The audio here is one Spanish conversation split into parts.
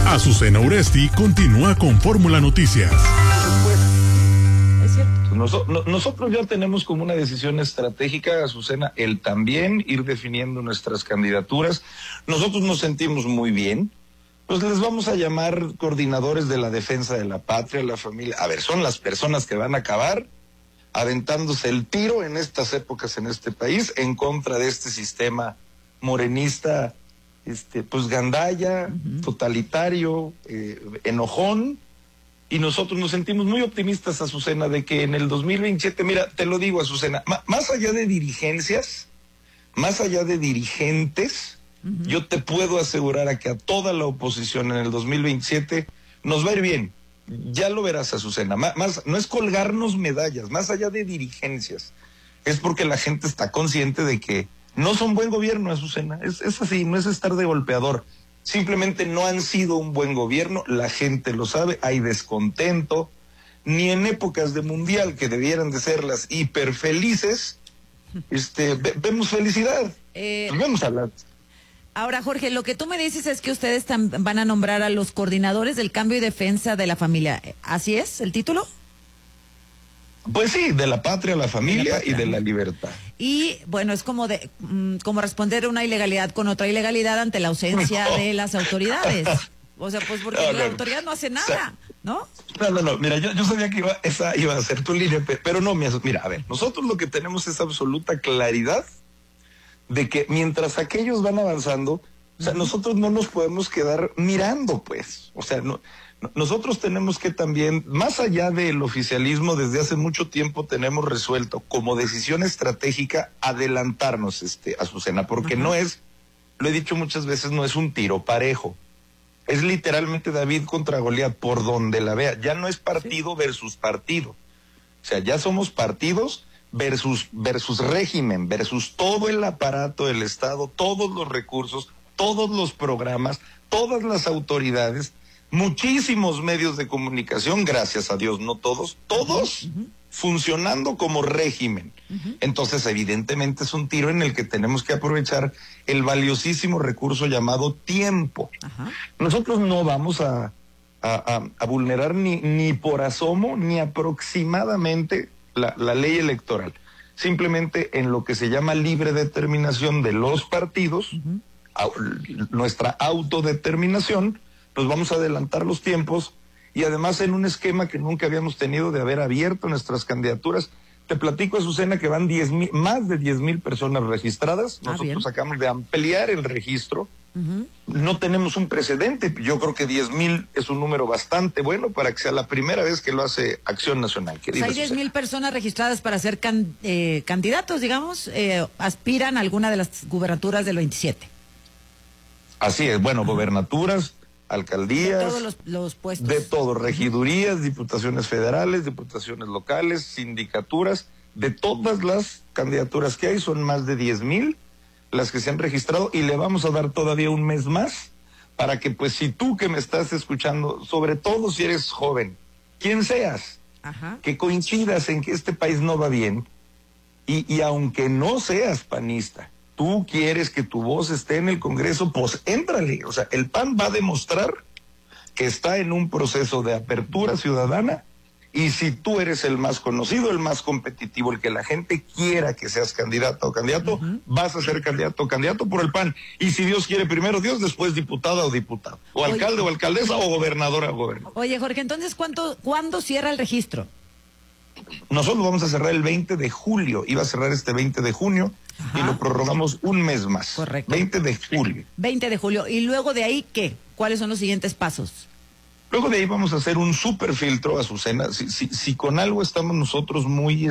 Azucena Uresti continúa con Fórmula Noticias. Es cierto. Nosotros ya tenemos como una decisión estratégica, Azucena, el también ir definiendo nuestras candidaturas. Nosotros nos sentimos muy bien. Pues les vamos a llamar coordinadores de la defensa de la patria, la familia. A ver, son las personas que van a acabar aventándose el tiro en estas épocas en este país en contra de este sistema morenista, pues gandalla, totalitario, enojón. Y nosotros nos sentimos muy optimistas, Azucena, de que en el 2027, mira, te lo digo, Azucena, más allá de dirigencias, más allá de dirigentes, yo te puedo asegurar a que a toda la oposición en el 2027 nos va a ir bien. Ya lo verás, Azucena. Más, no es colgarnos medallas, más allá de dirigencias. Es porque la gente está consciente de que no son buen gobierno, Azucena. Es así, no es estar de golpeador. Simplemente no han sido un buen gobierno, la gente lo sabe, hay descontento. Ni en épocas de mundial, que debieran de ser las hiperfelices, vemos felicidad. Vamos a hablar. Ahora, Jorge, lo que tú me dices es que ustedes van a nombrar a los coordinadores del cambio y defensa de la familia. ¿Así es el título? Pues sí, de la patria, la familia y de la libertad. Y bueno, es como responder una ilegalidad con otra ilegalidad ante la ausencia de las autoridades. O sea, pues porque la autoridad no hace nada, ¿no? No, mira, yo sabía que esa iba a ser tu línea, pero no, mira, a ver, nosotros lo que tenemos es absoluta claridad de que mientras aquellos van avanzando, o sea, nosotros no nos podemos quedar mirando, pues. O sea, nosotros tenemos que también, más allá del oficialismo, desde hace mucho tiempo tenemos resuelto como decisión estratégica adelantarnos, Azucena, porque no es, lo he dicho muchas veces, no es un tiro parejo. Es literalmente David contra Goliat, por donde la vea. Ya no es partido versus partido. O sea, ya somos partidos versus régimen, versus todo el aparato del Estado, todos los recursos, todos los programas, todas las autoridades, muchísimos medios de comunicación, gracias a Dios, no todos, funcionando como régimen. Entonces, evidentemente es un tiro en el que tenemos que aprovechar el valiosísimo recurso llamado tiempo. Nosotros no vamos a vulnerar ni por asomo, ni aproximadamente la ley electoral. Simplemente en lo que se llama libre determinación de los partidos, nuestra autodeterminación, nos vamos a adelantar los tiempos y además en un esquema que nunca habíamos tenido de haber abierto nuestras candidaturas. Te platico, Azucena, que van más de 10,000 personas registradas. Nosotros acabamos de ampliar el registro. No tenemos un precedente. Yo creo que 10,000 es un número bastante bueno para que sea la primera vez que lo hace Acción Nacional. Pues hay 10,000 personas registradas para ser candidatos, digamos, aspiran a alguna de las gubernaturas del 27. Así es, bueno, gobernaturas, alcaldías, de todos los puestos. De todo, regidurías, diputaciones federales, diputaciones locales, sindicaturas, de todas las candidaturas que hay, son más de 10,000 las que se han registrado y le vamos a dar todavía un mes más para que, pues, si tú que me estás escuchando, sobre todo si eres joven, quien seas, que coincidas en que este país no va bien y aunque no seas panista, tú quieres que tu voz esté en el Congreso, pues éntrale. O sea, el PAN va a demostrar que está en un proceso de apertura ciudadana y si tú eres el más conocido, el más competitivo, el que la gente quiera que seas candidato o candidato, vas a ser candidato o candidato por el PAN. Y si Dios quiere, primero Dios, después diputada o diputado. O alcalde o alcaldesa o gobernadora o gobernador. Oye, Jorge, entonces, ¿cuándo cierra el registro? Nosotros vamos a cerrar el 20 de julio. Iba a cerrar este 20 de junio y lo prorrogamos un mes más. Correcto. 20 de julio. 20 de julio. ¿Y luego de ahí qué? ¿Cuáles son los siguientes pasos? Luego de ahí vamos a hacer un super filtro, Azucena. Si con algo estamos nosotros muy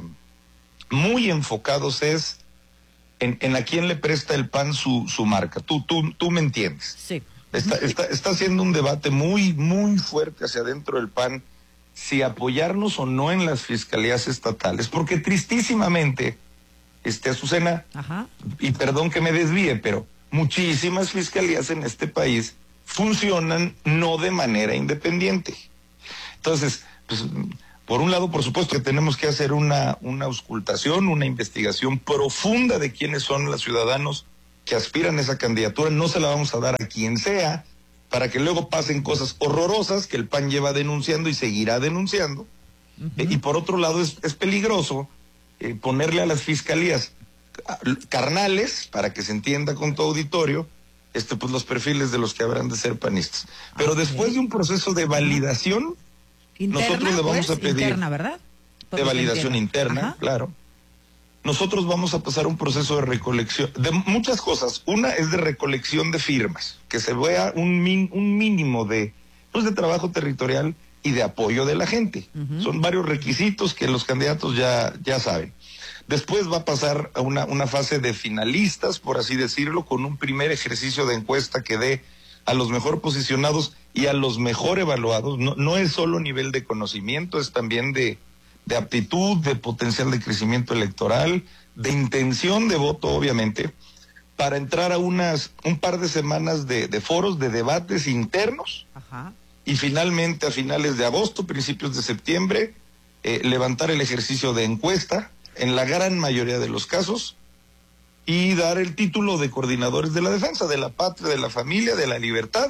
enfocados es en a quién le presta el PAN su marca. Tú me entiendes. Sí. Está haciendo un debate muy, muy fuerte hacia adentro del PAN si apoyarnos o no en las fiscalías estatales, porque tristísimamente, Azucena, y perdón que me desvíe, pero muchísimas fiscalías en este país funcionan no de manera independiente. Entonces, pues, por un lado, por supuesto que tenemos que hacer una auscultación, una investigación profunda de quiénes son los ciudadanos que aspiran a esa candidatura. No se la vamos a dar a quien sea, para que luego pasen cosas horrorosas que el PAN lleva denunciando y seguirá denunciando. Y por otro lado es peligroso ponerle a las fiscalías carnales, para que se entienda con tu auditorio, pues los perfiles de los que habrán de ser panistas. Pero después de un proceso de validación, interna, nosotros le vamos a pedir... Interna, ¿verdad? De validación interna, Ajá. claro. Nosotros vamos a pasar un proceso de recolección, de muchas cosas. Una es de recolección de firmas, que se vea un mínimo de trabajo territorial y de apoyo de la gente. Son varios requisitos que los candidatos ya saben. Después va a pasar a una fase de finalistas, por así decirlo, con un primer ejercicio de encuesta que dé a los mejor posicionados y a los mejor evaluados. No es solo nivel de conocimiento, es también de aptitud, de potencial de crecimiento electoral, de intención de voto, obviamente, para entrar a un par de semanas de foros, de debates internos. Ajá. Y finalmente a finales de agosto, principios de septiembre, levantar el ejercicio de encuesta en la gran mayoría de los casos y dar el título de coordinadores de la defensa, de la patria, de la familia, de la libertad.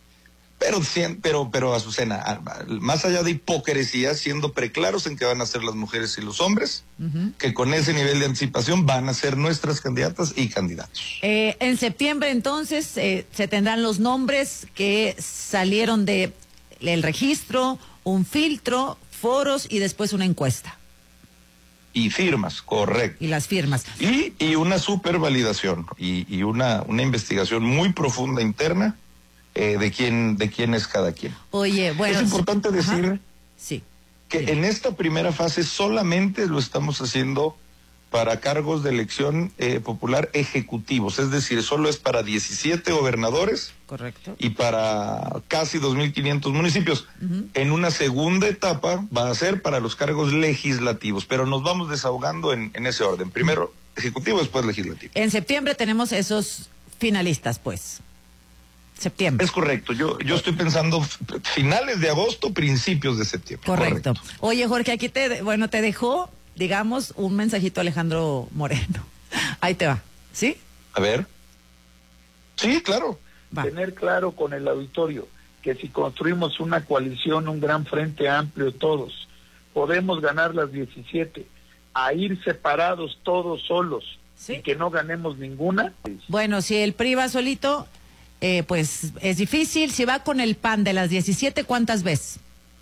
Pero Azucena, más allá de hipocresía, siendo preclaros en que van a ser las mujeres y los hombres, que con ese nivel de anticipación van a ser nuestras candidatas y candidatos. En septiembre, entonces, se tendrán los nombres que salieron del registro, un filtro, foros y después una encuesta. Y firmas, correcto. Y las firmas. Y una supervalidación y una investigación muy profunda interna de quién es cada quien. Oye, bueno. Es importante decir sí. que en esta primera fase solamente lo estamos haciendo para cargos de elección popular ejecutivos, es decir, solo es para 17 gobernadores. Correcto. Y para casi 2.500 municipios. En una segunda etapa va a ser para los cargos legislativos, pero nos vamos desahogando en ese orden. Primero ejecutivo, después legislativo. En septiembre tenemos esos finalistas, pues. Septiembre. Es correcto. Yo estoy pensando finales de agosto, principios de septiembre. Correcto. Oye, Jorge, aquí te dejó, digamos, un mensajito Alejandro Moreno. Ahí te va, ¿sí? A ver. Sí, claro. Va. Tener claro con el auditorio que si construimos una coalición, un gran frente amplio todos, podemos ganar las 17, a ir separados todos solos, ¿sí? Y que no ganemos ninguna. Bueno, si el PRI va solito, pues es difícil. Si va con el PAN de las 17, ¿cuántas ves?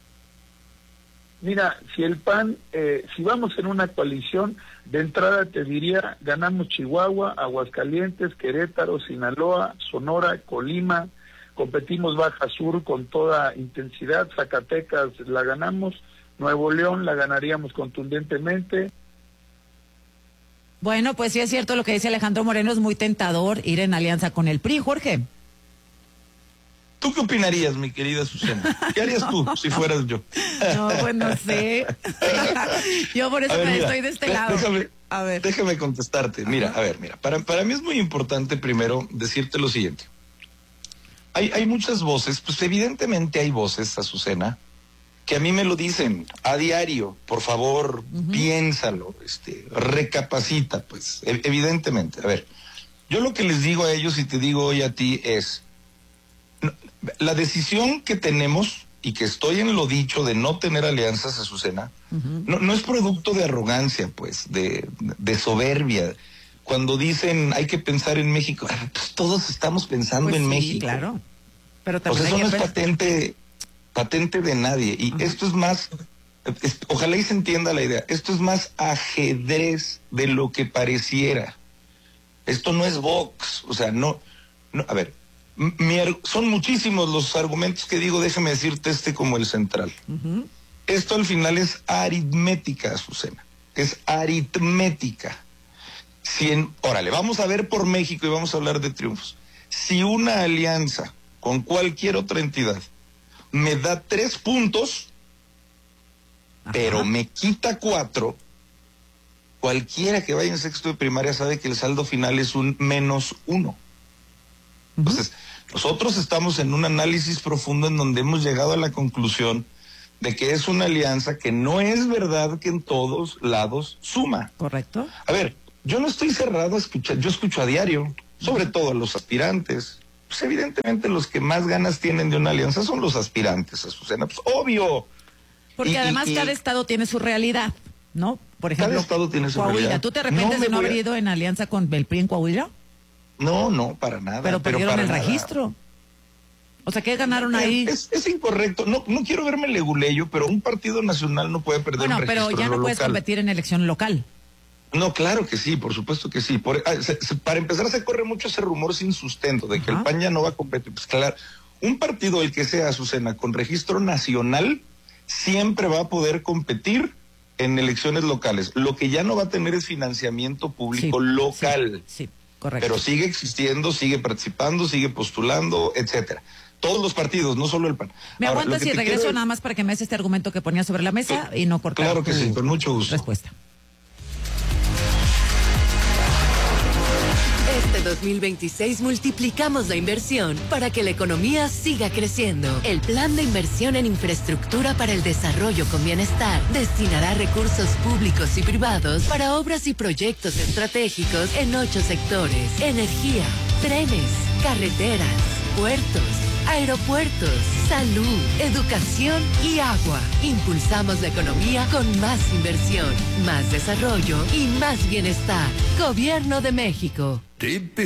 Mira, si el PAN, si vamos en una coalición, de entrada te diría, ganamos Chihuahua, Aguascalientes, Querétaro, Sinaloa, Sonora, Colima, competimos Baja Sur con toda intensidad, Zacatecas la ganamos, Nuevo León la ganaríamos contundentemente. Bueno, pues sí es cierto lo que dice Alejandro Moreno, es muy tentador ir en alianza con el PRI, Jorge. ¿Tú qué opinarías, mi querida Susana? ¿Qué harías tú si fueras yo? No, pues no sé. Yo por eso estoy de este lado. Déjame contestarte. Mira, para mí es muy importante primero decirte lo siguiente. Hay muchas voces, pues evidentemente hay voces, Azucena, que a mí me lo dicen a diario. Por favor, piénsalo, recapacita, pues, evidentemente. A ver, yo lo que les digo a ellos y te digo hoy a ti es, la decisión que tenemos y que estoy en lo dicho de no tener alianzas, Azucena, no es producto de arrogancia, pues, de soberbia. Cuando dicen hay que pensar en México, pues todos estamos pensando en México. Claro. Pero pues también eso no es patente de nadie. Y esto es más, ojalá y se entienda la idea, esto es más ajedrez de lo que pareciera. Esto no es box, o sea, no, a ver, son muchísimos los argumentos que digo, déjame decirte como el central. Esto al final es aritmética, Azucena, es aritmética. Órale, vamos a ver por México y vamos a hablar de triunfos. Si una alianza con cualquier otra entidad me da 3 puntos, pero me quita 4, cualquiera que vaya en sexto de primaria sabe que el saldo final es un -1. Entonces, nosotros estamos en un análisis profundo en donde hemos llegado a la conclusión de que es una alianza que no es verdad que en todos lados suma. Correcto. A ver, yo no estoy cerrado a escuchar, yo escucho a diario, sobre todo a los aspirantes, pues evidentemente los que más ganas tienen de una alianza son los aspirantes, Azucena, pues obvio. Porque además cada estado tiene su realidad, ¿no? Por ejemplo, cada estado tiene su Coahuila. realidad. ¿Tú te arrepientes de no haber ido en alianza con el PRI en Coahuila? No, para nada. Pero perdieron el registro. O sea, ¿qué ganaron ahí? Es incorrecto. No quiero verme leguleyo, pero un partido nacional no puede perder un registro. Bueno, pero ya no puedes competir en elección local. No, claro que sí, por supuesto que sí. Para empezar, se corre mucho ese rumor sin sustento de que el PAN ya no va a competir. Pues claro, un partido, el que sea, Azucena, con registro nacional, siempre va a poder competir en elecciones locales. Lo que ya no va a tener es financiamiento público local. Sí, correcto. Pero sigue existiendo, sigue participando, sigue postulando, etcétera. Todos los partidos, no solo el PAN. ¿Me aguantas y regreso nada más para que me des este argumento que ponía sobre la mesa y no cortar? Claro que sí, con mucho gusto. Respuesta. Este 2026 multiplicamos la inversión para que la economía siga creciendo. El Plan de Inversión en Infraestructura para el Desarrollo con Bienestar destinará recursos públicos y privados para obras y proyectos estratégicos en 8 sectores: energía, trenes, carreteras, puertos, aeropuertos, salud, educación y agua. Impulsamos la economía con más inversión, más desarrollo y más bienestar. Gobierno de México.